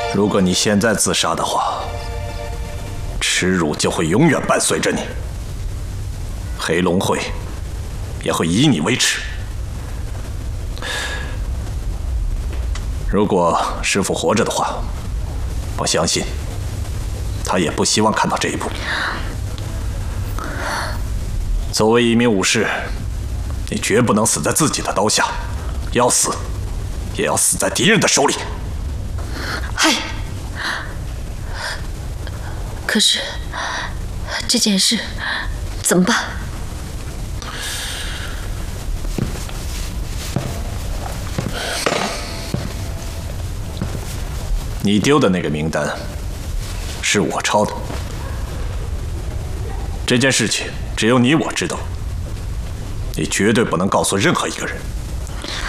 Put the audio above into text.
如果你现在自杀的话，耻辱就会永远伴随着你。黑龙会也会以你为耻。如果师父活着的话，我相信他也不希望看到这一步。作为一名武士，你绝不能死在自己的刀下，要死也要死在敌人的手里。 嗨，可是这件事怎么办？ 你丢的那个名单是我抄的，这件事情只有你我知道，你绝对不能告诉任何一个人。